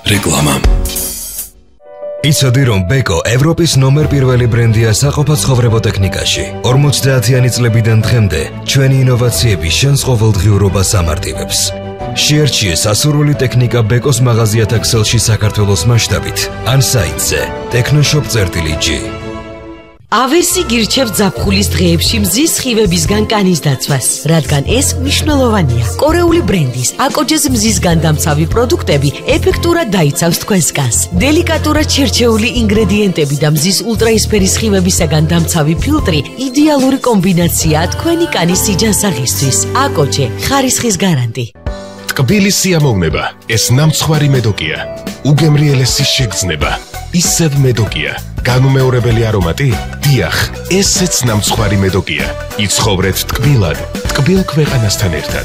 რეკლამა. იცოდი რომ ბეკო ევროპის ნომერ პირველი ბრენდია საყოფაცხოვრებო ტექნიკაში. 50-იანი წლებიდან დღემდე ჩვენი ინოვაციები შენს ყოველდღიურობას ამარტივებს. შეერჩიე სასურველი ტექნიკა ბეკოს მაღაზიათა ქსელში საქართველოს მასშტაბით ან საიტზე technoshop.g. ავერსი გირჩევთ ზაფხულის დღეებში მზის სხივებისგან კანის დაცვას, რადგან ეს მნიშვნელოვანია. კორეული ბრენდის აკოჯეს მზისგან დამცავი პროდუქტები ეფექტურად დაიცავს თქვენს კანს. დელიკატურად შერჩეული ინგრედიენტები და მზის ულტრაისფერი სხივებისაგან დამცავი ფილტრი იდეალური კომბინაციაა თქვენი კანის სიჯანსაღისთვის. აკოჯე, ხარისხის გარანტი. ტკბილი სიამოვნება, ეს ნამცხვარი მედოკია. უგემრიელესი შეგრძნება, ისევ მედოკია. განუმეორებელი არომატი? დიახ, ესეც ნამცხვარი მედოკია. იცხოვრეთ ტკბილად, ტკბილ ქვეყანასთან ერთად.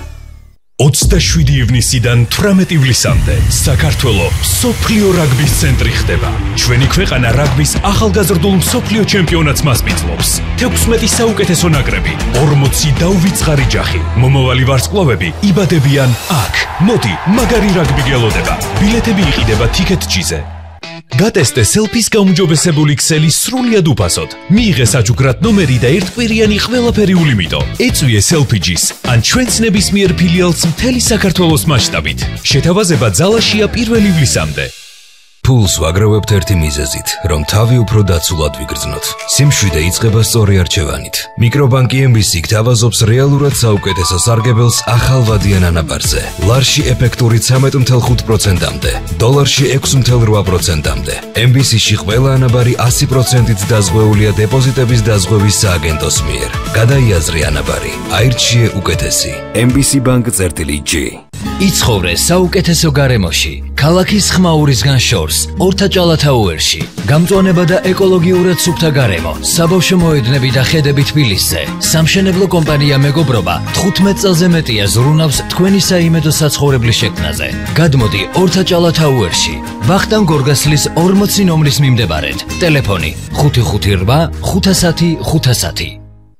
27 ივნისიდან 18 ივლისამდე საქართველო მსოფლიო რაგბის ცენტრი ხდება. ჩვენი ქვეყანა რაგბის ახალგაზრდულ მსოფლიო ჩემპიონატს მასპინძლობს. 16 საუკეთესო ნაკრები, 40 დაუვიწყარი ჯახი. მომავალი ვარსკვლავები იბადებიან აქ. მოდი, მაგარი რაგბი გელოდება. ბილეთები იყიდება TicketG-ზე. გატესტე სელფის გაუმჯობესებული ქსელი სრულიად უფასოდ. მიიღე საჩუქრად ნომერი და ერთკვირიანი ყველაფერი ულიმიტო. ეწვიე სელფიჯის ან ჩვენს ნებისმიერ ფილიალს მთელი საქართველოს მასშტაბით. შეთავაზება ძალაშია 1 ივლისამდე. ფულს ვაგროვებთ ერთი მიზეზით, რომ თავი უფრო დაცულად ვიგრძნოთ. სიმშვიდე იწყება სწორი არჩევანით. მიკრობანკი MBC გთავაზობს რეალურად საუკეთესო სარგებელს ახალ ვადიან ანაბარზე. ლარში ეფექტური 13.5%-მდე, დოლარში 6.8%-მდე. MBC-ში ყველა ანაბარი 100%-ით დაზღვეულია დეპოზიტების დაზღვევის სააგენტოს მიერ. გადაიაზრე ანაბარი, აირჩიე უკეთესი. MBC Bank.G. იცხოვრე საუკეთესო გარემოში, ქალაქის ხმაურისგან შორს, ორთაჭალათაუერში. გამწვანება და ეკოლოგიურად სუფთა გარემო, საბავშვო მოედნები და ხედები თბილისზე. სამშენებლო კომპანია მეგობრობა 15 წელზე მეტია ზრუნავს თქვენი საიმედო საცხოვრებლის შექმნაზე. გადმოდი ორთაჭალათაუერში, ვახტანგ გორგასლის 40 ნომრის მიმდებარედ. ტელეფონი 558 510 510.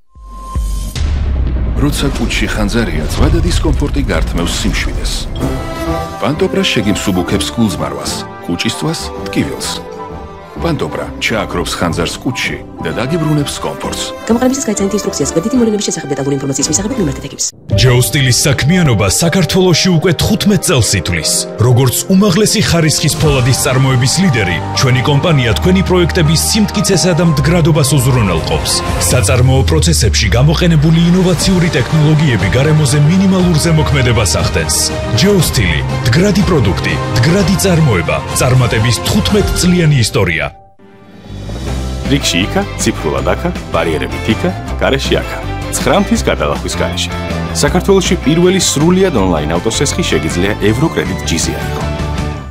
როცა კუჩში ხანძარია, ზღვა და დისკომფორტი გართმევს სიმშვიდეს. პანტოპრა შეგიმსუბუქებს გულზმარვას, კუჭისწვას, ტკივილს. პანტოპრა ჩააქრობს ხანძარს კუჩში და დაგიბრუნებს კომფორტს. გამოყენებისას გაიცანით ინსტრუქციას კვეთითი მოვლენების შესახებ დეტალური ინფორმაციის მისაღებად მიმართეთ ეკიპს. ჯეოსტილის საქმიანობა საქართველოში უკვე 15 წელს ითვლის. როგორც უმაღლესი ხარისხის ფოლადის წარმოების ლიდერი, ჩვენი კომპანია თქვენი პროექტების სიმტკიცესა და მდგრადობას უზრუნველყოფს. საწარმოო პროცესებში გამოყენებული ინოვაციური ტექნოლოგიები გარემოზე მინიმალურ ზემოქმედებას ახდენს. ჯეოსტილი, მდგრადი პროდუქტი, მდგრადი წარმოება, წარმატების 15 წლიანი ისტორია. რიგში იქა, ციფრულად აქა, ბარიერებით იქა, გარეში აქა. 9 მთის გადალახვის გარეშე. საქართველოში პირველი სრულიად ონლაინ ავტოსესხი შეგიძლია ევროკრედიტ G-ზე აიღო.